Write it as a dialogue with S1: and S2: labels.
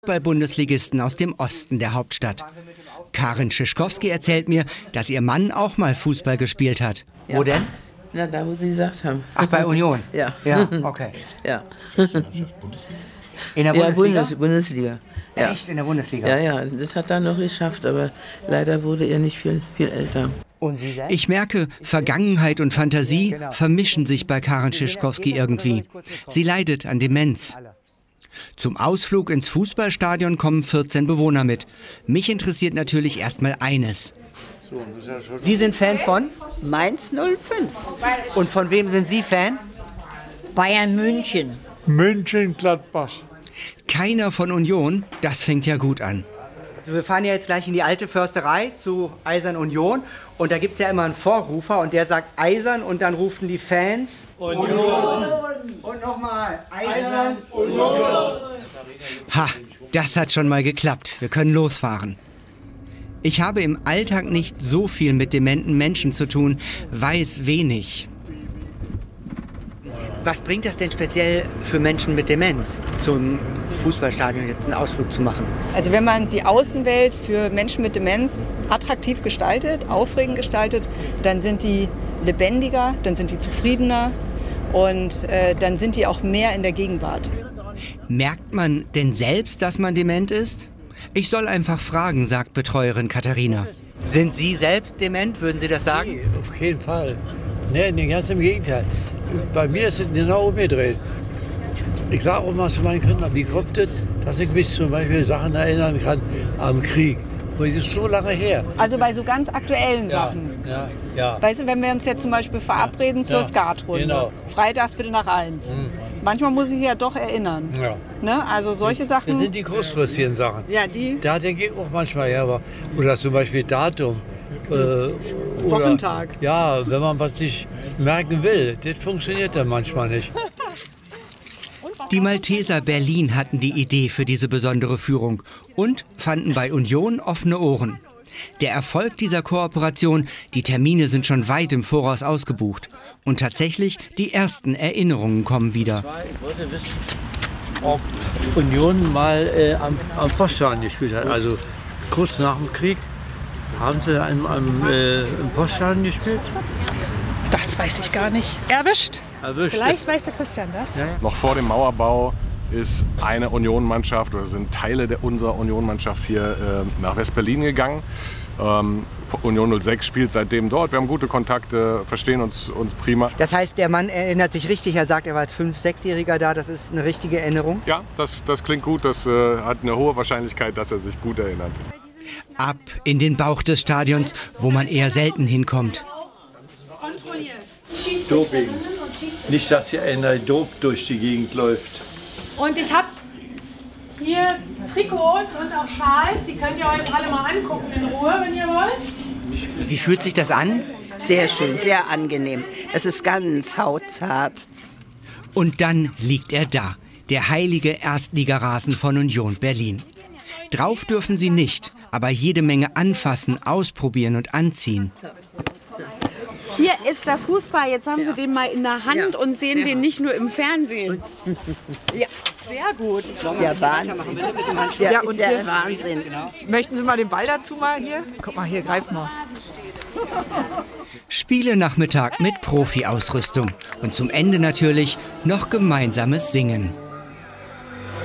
S1: Fußball-Bundesligisten aus dem Osten der Hauptstadt. Karin Schischkowski erzählt mir, dass ihr Mann auch mal Fußball gespielt hat.
S2: Ja. Wo denn?
S3: Na, da, wo Sie gesagt haben.
S2: Ach, bei Union?
S3: Ja.
S2: Ja, okay.
S3: Ja.
S2: In der Bundesliga?
S3: Ja, Bundesliga. Ja.
S2: Echt, in der Bundesliga?
S3: Ja, ja, das hat er noch geschafft, aber leider wurde er nicht viel älter.
S2: Und Sie selbst?
S1: Ich merke, Vergangenheit und Fantasie vermischen sich bei Karin Schischkowski irgendwie. Sie leidet an Demenz. Zum Ausflug ins Fußballstadion kommen 14 Bewohner mit. Mich interessiert natürlich erstmal eines.
S2: Sie sind Fan von?
S4: Mainz 05.
S2: Und von wem sind Sie Fan?
S4: Bayern München.
S5: München-Gladbach.
S1: Keiner von Union, das fängt ja gut an.
S2: Also wir fahren ja jetzt gleich in die alte Försterei zu Eisern Union. Und da gibt es ja immer einen Vorrufer und der sagt Eisern und dann rufen die Fans Union. Und nochmal Eisern Union.
S1: Ha, das hat schon mal geklappt. Wir können losfahren. Ich habe im Alltag nicht so viel mit dementen Menschen zu tun, weiß wenig.
S2: Was bringt das denn speziell für Menschen mit Demenz, zum Fußballstadion jetzt einen Ausflug zu machen?
S6: Also wenn man die Außenwelt für Menschen mit Demenz attraktiv gestaltet, aufregend gestaltet, dann sind die lebendiger, dann sind die zufriedener und dann sind die auch mehr in der Gegenwart.
S1: Merkt man denn selbst, dass man dement ist? Ich soll einfach fragen, sagt Betreuerin Katharina.
S2: Sind Sie selbst dement, würden Sie das sagen?
S5: Nee, auf keinen Fall. Nee, ganz im Gegenteil. Bei mir ist es genau umgedreht. Ich sage auch mal zu meinen Kindern, wie kommt es, dass ich mich zum Beispiel Sachen erinnern kann am Krieg. Das ist so lange her.
S6: Also bei so ganz aktuellen Sachen.
S5: Ja.
S6: Weißt du, wenn wir uns jetzt zum Beispiel verabreden zur Skatrunde.
S5: Genau.
S6: Freitags bitte nach 1. Manchmal muss ich mich ja doch erinnern.
S5: Ja.
S6: Ne? Also solche Sachen.
S5: Das sind die kurzfristigen Sachen.
S6: Ja, die.
S5: Da denke ich auch manchmal, ja, aber, oder zum Beispiel Datum.
S6: Wochentag.
S5: Ja, wenn man was sich merken will, das funktioniert dann manchmal nicht.
S1: Die Malteser Berlin hatten die Idee für diese besondere Führung und fanden bei Union offene Ohren. Der Erfolg dieser Kooperation, die Termine sind schon weit im Voraus ausgebucht. Und tatsächlich, die ersten Erinnerungen kommen wieder.
S5: Ich wollte wissen, ob Union mal am Poststadion gespielt hat. Also kurz nach dem Krieg haben sie im Poststadion gespielt.
S7: Das weiß ich gar nicht. Erwischt? Vielleicht weiß der Christian das.
S5: Ja.
S8: Noch vor dem Mauerbau ist eine Union-Mannschaft oder sind Teile unserer Union-Mannschaft hier nach West-Berlin gegangen. Union 06 spielt seitdem dort. Wir haben gute Kontakte, verstehen uns prima.
S2: Das heißt, der Mann erinnert sich richtig. Er sagt, er war als 5-, 6-Jähriger da. Das ist eine richtige Erinnerung.
S8: Ja, das klingt gut. Das hat eine hohe Wahrscheinlichkeit, dass er sich gut erinnert.
S1: Ab in den Bauch des Stadions, wo man eher selten hinkommt.
S7: Kontrolliert.
S5: Doping. Nicht, dass hier einer Dope durch die Gegend läuft.
S7: Und ich habe hier Trikots und auch Schals. Die könnt ihr euch alle mal angucken in Ruhe, wenn ihr wollt.
S2: Wie fühlt sich das an?
S4: Sehr schön, sehr angenehm. Es ist ganz hautzart.
S1: Und dann liegt er da, der heilige Erstligarasen von Union Berlin. Drauf dürfen sie nicht, aber jede Menge anfassen, ausprobieren und anziehen.
S9: Hier ist der Fußball, jetzt haben Sie den mal in der Hand und sehen den nicht nur im Fernsehen.
S4: Ja,
S9: sehr gut.
S4: das ist ja Wahnsinn. Das ist ja,
S9: und
S4: ist ja
S9: hier-
S4: Wahnsinn.
S6: Möchten Sie mal den Ball dazu mal hier? Guck mal hier, greif mal.
S1: Spielenachmittag mit Profi-Ausrüstung und zum Ende natürlich noch gemeinsames Singen.